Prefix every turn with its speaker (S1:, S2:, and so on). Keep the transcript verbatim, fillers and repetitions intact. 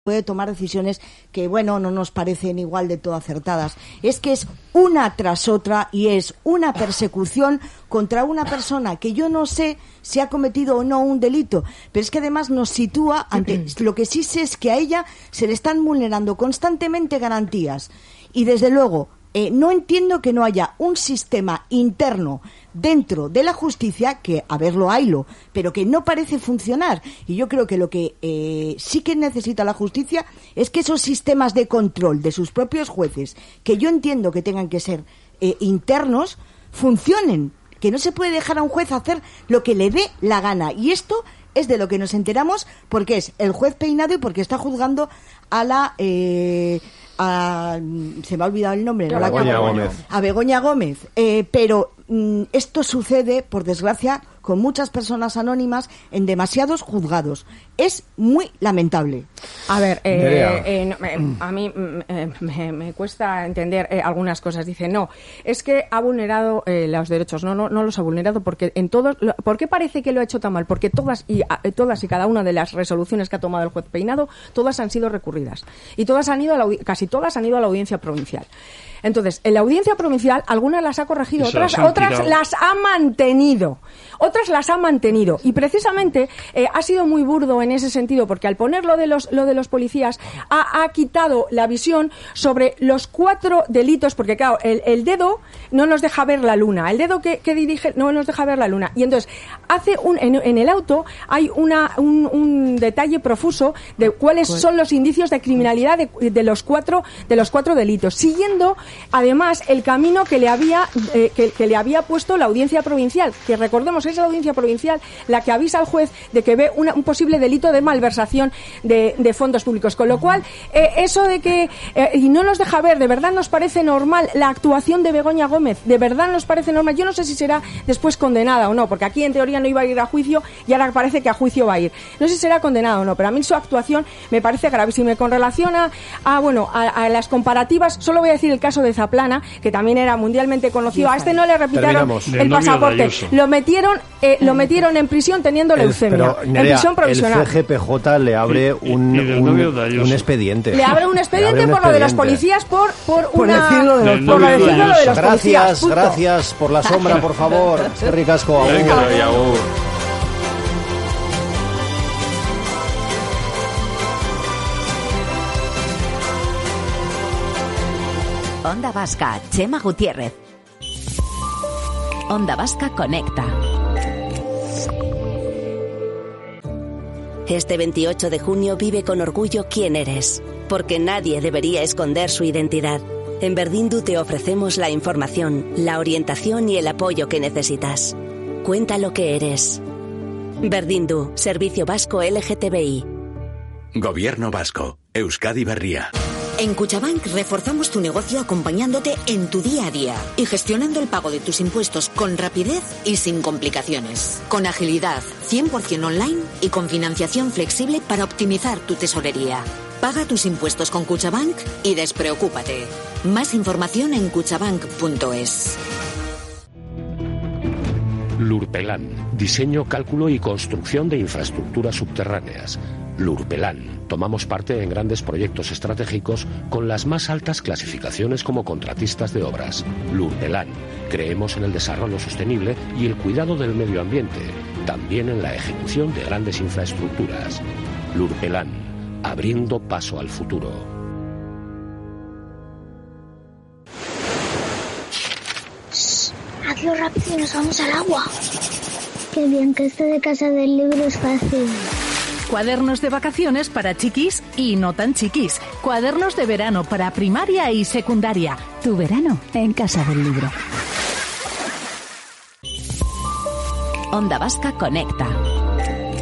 S1: puede tomar decisiones que, bueno, no nos parecen igual de todo acertadas. Es que es una tras otra y es una persecución contra una persona que yo no sé si ha cometido o no un delito, pero es que además nos sitúa ante lo que sí sé es que a ella se le están vulnerando constantemente garantías y desde luego eh, no entiendo que no haya un sistema interno dentro de la justicia, que a verlo haylo, pero que no parece funcionar. Y yo creo que lo que eh, sí que necesita la justicia es que esos sistemas de control de sus propios jueces, que yo entiendo que tengan que ser eh, internos, funcionen. Que no se puede dejar a un juez hacer lo que le dé la gana. Y esto es de lo que nos enteramos porque es el juez Peinado y porque está juzgando a la... Eh, a, se me ha olvidado el nombre.
S2: A Begoña Gómez.
S1: A Begoña Gómez. Eh, pero mm, esto sucede, por desgracia, con muchas personas anónimas en demasiados juzgados. Es muy lamentable.
S3: A ver, eh, eh, no, eh, a mí eh, me, me cuesta entender eh, algunas cosas. Dice, no, es que ha vulnerado eh, los derechos. No, no, no los ha vulnerado porque en todos. Lo, ¿por qué parece que lo ha hecho tan mal? Porque todas y a, todas y cada una de las resoluciones que ha tomado el juez Peinado, todas han sido recurridas y todas han ido a la, casi todas han ido a la audiencia provincial. Entonces, en la audiencia provincial, algunas las ha corregido, otras, otras las ha mantenido. Otras las ha mantenido. Y precisamente eh, ha sido muy burdo en ese sentido, porque al poner lo de los, lo de los policías, ha, ha quitado la visión sobre los cuatro delitos, porque claro, el, el dedo no nos deja ver la luna. El dedo que, que dirige no nos deja ver la luna. Y entonces, hace un, en, en el auto hay una, un, un detalle profuso de cuáles son los indicios de criminalidad de, de los cuatro, de los cuatro delitos. Siguiendo además el camino que le había eh, que, que le había puesto la audiencia provincial, que recordemos es la audiencia provincial la que avisa al juez de que ve una, un posible delito de malversación de, de fondos públicos, con lo cual eh, eso de que eh, y no nos deja ver, de verdad nos parece normal la actuación de Begoña Gómez, de verdad nos parece normal. Yo no sé si será después condenada o no, porque aquí en teoría no iba a ir a juicio y ahora parece que a juicio va a ir. No sé si será condenada o no, pero a mí su actuación me parece gravísima. Con relación a, a bueno a, a las comparativas, solo voy a decir el caso de Zaplana, que también era mundialmente conocido. A este no le repitaron el pasaporte, lo metieron eh, lo metieron en prisión teniendo el, leucemia, pero, Nerea, en prisión provisional.
S2: El C G P J le abre un, y, y un, un expediente.
S3: Le abre un expediente
S2: un
S3: por
S2: expediente.
S3: Lo de los policías, por por,
S1: por
S3: una
S1: decirlo de los,
S3: por decirlo de los
S2: gracias,
S3: policías. Punto.
S2: Gracias por la sombra, por favor. Qué ricasco.
S4: Venga, y agur.
S5: Onda Vasca, Chema Gutiérrez. Onda Vasca Conecta. Este veintiocho de junio vive con orgullo quién eres, porque nadie debería esconder su identidad. En Berdindu te ofrecemos la información, la orientación y el apoyo que necesitas. Cuenta lo que eres. Berdindu, Servicio Vasco L G T B I.
S6: Gobierno Vasco, Euskadi Berria.
S7: En Kutxabank reforzamos tu negocio acompañándote en tu día a día y gestionando el pago de tus impuestos con rapidez y sin complicaciones. Con agilidad, cien por ciento online y con financiación flexible para optimizar tu tesorería. Paga tus impuestos con Kutxabank y despreocúpate. Más información en kutxabank punto es.
S8: Lurpelan, diseño, cálculo y construcción de infraestructuras subterráneas. Lurpelan, tomamos parte en grandes proyectos estratégicos con las más altas clasificaciones como contratistas de obras. Lurpelan, creemos en el desarrollo sostenible y el cuidado del medio ambiente, también en la ejecución de grandes infraestructuras. Lurpelan, abriendo paso al futuro.
S9: Hazlo rápido y nos vamos al agua. Qué bien, que esto de casa del libro es fácil.
S10: Cuadernos de vacaciones para chiquis y no tan chiquis. Cuadernos de verano para primaria y secundaria. Tu verano en casa del libro.
S5: Onda Vasca Conecta.